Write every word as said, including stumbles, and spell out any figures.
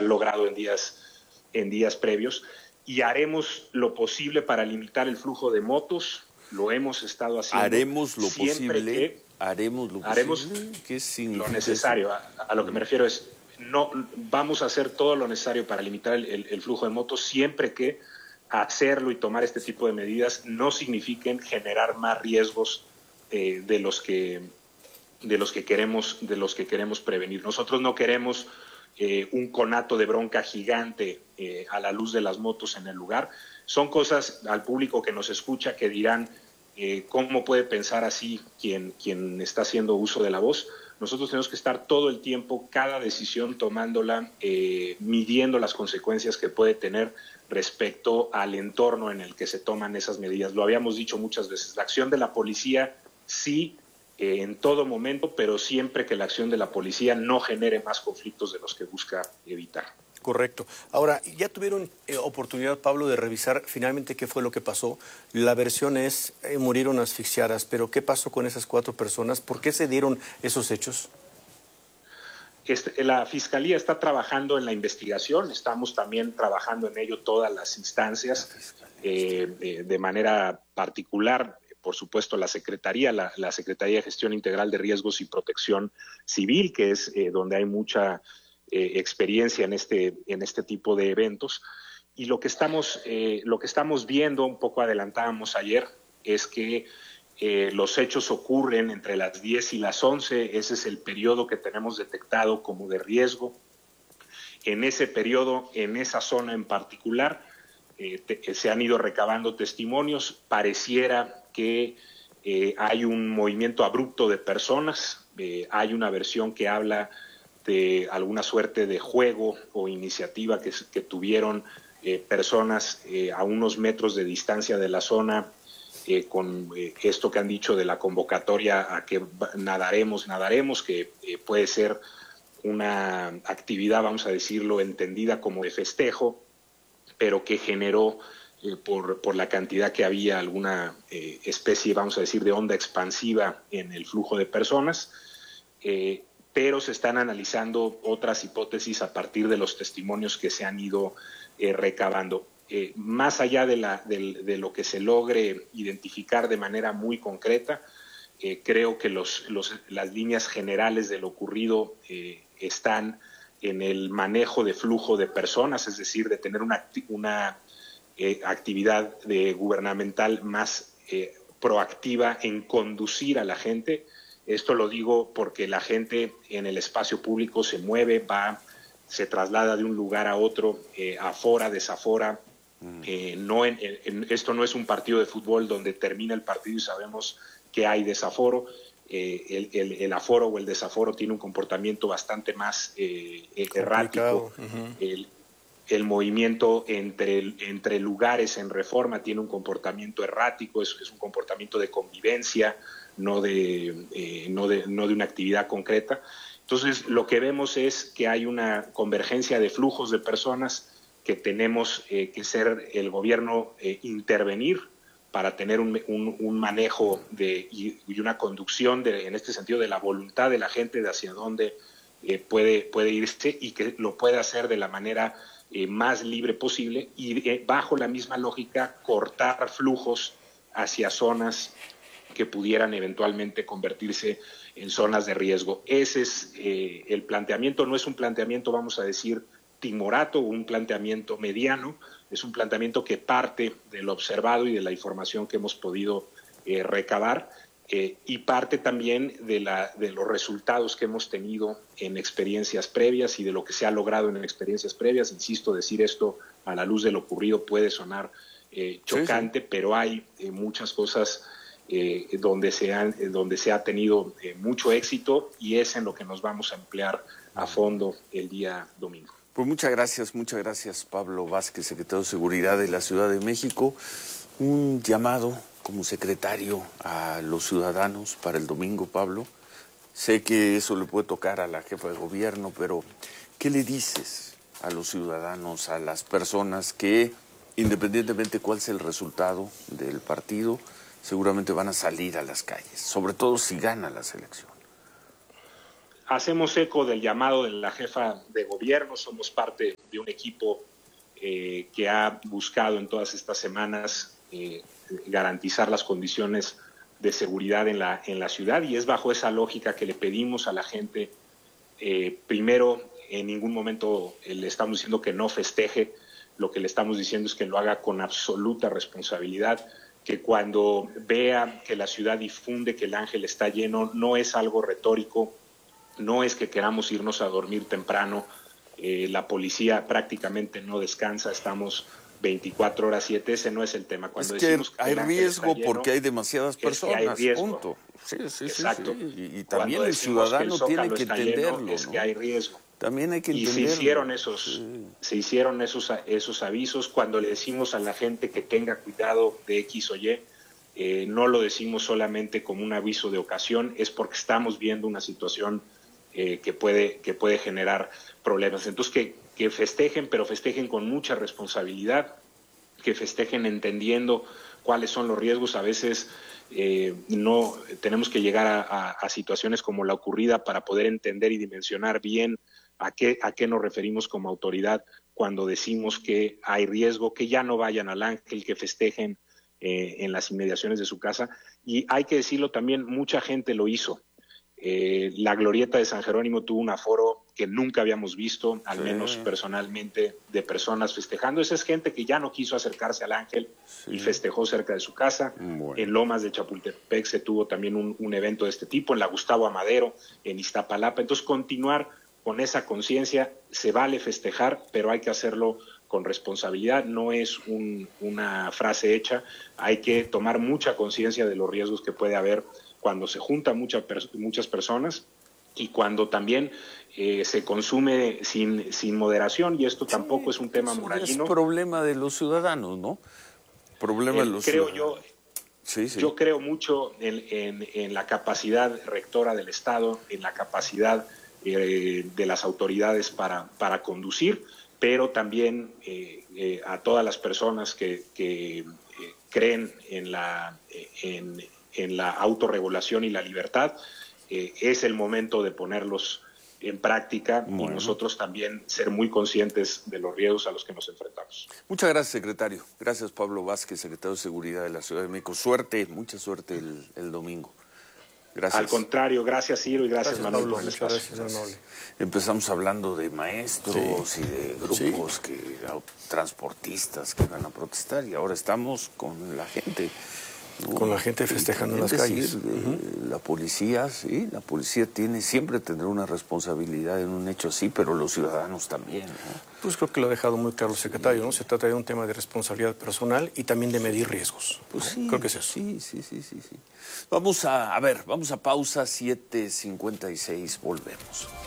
logrado en días, en días previos, y haremos lo posible para limitar el flujo de motos. Lo hemos estado haciendo. Haremos lo siempre posible. Que haremos lo haremos posible. ¿Qué significa lo necesario. A, a lo que me refiero es, no vamos a hacer todo lo necesario para limitar el, el, el flujo de motos, siempre que hacerlo y tomar este tipo de medidas no signifiquen generar más riesgos eh, de los que de los que queremos de los que queremos prevenir. Nosotros no queremos eh, un conato de bronca gigante eh, a la luz de las motos en el lugar. Son cosas al público que nos escucha que dirán eh, cómo puede pensar así quien quien está haciendo uso de la voz. Nosotros tenemos que estar todo el tiempo, cada decisión tomándola, eh, midiendo las consecuencias que puede tener respecto al entorno en el que se toman esas medidas. Lo habíamos dicho muchas veces, la acción de la policía sí, eh, en todo momento, pero siempre que la acción de la policía no genere más conflictos de los que busca evitar. Correcto. Ahora, ¿ya tuvieron eh, oportunidad, Pablo, de revisar finalmente qué fue lo que pasó? La versión es, eh, murieron asfixiadas, pero ¿qué pasó con esas cuatro personas? ¿Por qué se dieron esos hechos? Este, la Fiscalía está trabajando en la investigación, estamos también trabajando en ello todas las instancias, eh, eh, de manera particular, por supuesto, la Secretaría, la, la Secretaría de Gestión Integral de Riesgos y Protección Civil, que es eh, donde hay mucha eh, experiencia en este, en este tipo de eventos. Y lo que estamos, eh, lo que estamos viendo, un poco adelantábamos ayer, es que Eh, los hechos ocurren entre las diez y las once, ese es el periodo que tenemos detectado como de riesgo. En ese periodo, en esa zona en particular, eh, te, se han ido recabando testimonios, pareciera que eh, hay un movimiento abrupto de personas, eh, hay una versión que habla de alguna suerte de juego o iniciativa que, que tuvieron eh, personas eh, a unos metros de distancia de la zona, Eh, con eh, esto que han dicho de la convocatoria a que nadaremos, nadaremos, que eh, puede ser una actividad, vamos a decirlo, entendida como de festejo, pero que generó, eh, por, por la cantidad que había, alguna eh, especie, vamos a decir, de onda expansiva en el flujo de personas, eh, pero se están analizando otras hipótesis a partir de los testimonios que se han ido eh, recabando. Eh, más allá de, la, de, de lo que se logre identificar de manera muy concreta, eh, creo que los, los, las líneas generales de lo ocurrido eh, están en el manejo de flujo de personas, es decir, de tener una, una eh, actividad de gubernamental más eh, proactiva en conducir a la gente. Esto lo digo porque la gente en el espacio público se mueve, va, se traslada de un lugar a otro, eh, afora, desafora. Eh, no en, en, esto no es un partido de fútbol donde termina el partido y sabemos que hay desaforo. Eh, el, el, el aforo o el desaforo tiene un comportamiento bastante más eh, errático. Uh-huh. el, el movimiento entre, entre lugares en Reforma tiene un comportamiento errático, es, es un comportamiento de convivencia, no de, eh, no, de, no de una actividad concreta. Entonces, lo que vemos es que hay una convergencia de flujos de personas que tenemos eh, que ser el gobierno eh, intervenir para tener un, un, un manejo de, y, y una conducción, de, en este sentido, de la voluntad de la gente de hacia dónde eh, puede, puede irse y que lo pueda hacer de la manera eh, más libre posible y eh, bajo la misma lógica cortar flujos hacia zonas que pudieran eventualmente convertirse en zonas de riesgo. Ese es eh, el planteamiento, no es un planteamiento, vamos a decir, timorato, un planteamiento mediano, es un planteamiento que parte de lo observado y de la información que hemos podido eh, recabar eh, y parte también de, la, de los resultados que hemos tenido en experiencias previas y de lo que se ha logrado en experiencias previas. Insisto, decir esto a la luz de lo ocurrido puede sonar eh, chocante, sí, sí. pero hay eh, muchas cosas eh, donde, se han, donde se ha tenido eh, mucho éxito y es en lo que nos vamos a emplear a fondo el día domingo. Pues muchas gracias, muchas gracias, Pablo Vázquez, secretario de Seguridad de la Ciudad de México. Un llamado como secretario a los ciudadanos para el domingo, Pablo. Sé que eso le puede tocar a la jefa de gobierno, pero ¿qué le dices a los ciudadanos, a las personas que, independientemente cuál sea el resultado del partido, seguramente van a salir a las calles, sobre todo si gana la selección? hacemos eco del llamado de la jefa de gobierno, somos parte de un equipo eh, que ha buscado en todas estas semanas eh, garantizar las condiciones de seguridad en la, en la ciudad, y es bajo esa lógica que le pedimos a la gente, eh, primero, en ningún momento le estamos diciendo que no festeje, lo que le estamos diciendo es que lo haga con absoluta responsabilidad, que cuando vea que la ciudad difunde que el Ángel está lleno, no es algo retórico, no es que queramos irnos a dormir temprano, eh, la policía prácticamente no descansa, estamos veinticuatro horas siete, ese no es el tema. Cuando es que decimos hay que riesgo lleno, porque hay demasiadas personas, es que hay riesgo. Punto. Sí, sí, Exacto. Sí, sí. Y, y también el decimos ciudadano que el tiene que entenderlo, lleno, es ¿no? que hay riesgo. También hay que y entenderlo. se hicieron esos, sí. se hicieron esos, esos avisos. Cuando le decimos a la gente que tenga cuidado de X o Y, eh, no lo decimos solamente como un aviso de ocasión, es porque estamos viendo una situación eh, que puede, que puede generar problemas. Entonces que, que festejen, pero festejen con mucha responsabilidad, que festejen entendiendo cuáles son los riesgos. A veces eh, no tenemos que llegar a, a, a situaciones como la ocurrida para poder entender y dimensionar bien a qué, a qué nos referimos como autoridad cuando decimos que hay riesgo, que ya no vayan al Ángel, que festejen eh, en las inmediaciones de su casa. Y hay que decirlo también, mucha gente lo hizo. Eh, la glorieta de San Jerónimo tuvo un aforo que nunca habíamos visto, al sí. menos personalmente, de personas festejando. Esa es gente que ya no quiso acercarse al Ángel sí. y festejó cerca de su casa. Bueno. En Lomas de Chapultepec se tuvo también un, un evento de este tipo, en la Gustavo Amadero, en Iztapalapa. Entonces, continuar con esa conciencia, se vale festejar, pero hay que hacerlo con responsabilidad, no es un, una frase hecha, hay que tomar mucha conciencia de los riesgos que puede haber cuando se juntan mucha, muchas personas y cuando también eh, se consume sin, sin moderación, y esto sí, tampoco es un tema moralino. Es problema de los ciudadanos, ¿no? Problema eh, de los creo ciudadanos. yo, sí, sí. yo creo mucho en, en, en la capacidad rectora del Estado, en la capacidad eh, de las autoridades para, para conducir, pero también eh, eh, a todas las personas que, que eh, creen en la, en, en la autorregulación y la libertad, eh, es el momento de ponerlos en práctica bueno. y nosotros también ser muy conscientes de los riesgos a los que nos enfrentamos. Muchas gracias, secretario. Gracias, Pablo Vázquez, secretario de Seguridad de la Ciudad de México. Suerte, mucha suerte el, el domingo. Gracias. Al contrario, gracias Ciro y gracias, gracias Manuel por el espacio. Gracias, Manuel. Empezamos hablando de maestros sí. y de grupos, sí. que transportistas que van a protestar y ahora estamos con la gente. ¿no? Con la gente festejando en las calles. Decir, uh-huh. La policía, sí, la policía tiene, siempre tendrá una responsabilidad en un hecho así, pero los ciudadanos también. ¿no? Pues creo que lo ha dejado muy claro el secretario, ¿no? Se trata de un tema de responsabilidad personal y también de medir riesgos. Pues ¿no? sí, creo que es eso. Sí, sí, sí, sí, sí. Vamos a, a ver, vamos a pausa, siete cincuenta y seis, volvemos.